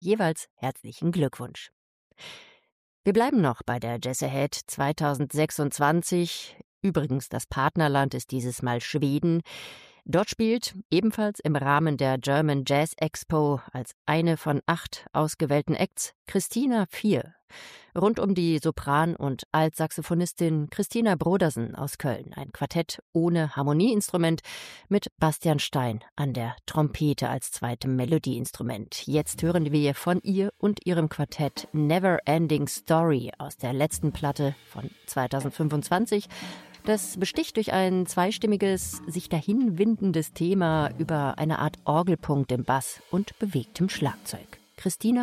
Jeweils herzlichen Glückwunsch. Wir bleiben noch bei der Jazz Ahead 2026. Übrigens, das Partnerland ist dieses Mal Schweden. Dort spielt ebenfalls im Rahmen der German Jazz Expo als eine von 8 ausgewählten Acts Christina 4. Rund um die Sopran- und Altsaxophonistin Christina Brodersen aus Köln. Ein Quartett ohne Harmonieinstrument mit Bastian Stein an der Trompete als zweitem Melodieinstrument. Jetzt hören wir von ihr und ihrem Quartett Never Ending Story aus der letzten Platte von 2025. Das besticht durch ein zweistimmiges, sich dahin windendes Thema über eine Art Orgelpunkt im Bass und bewegtem Schlagzeug. Christina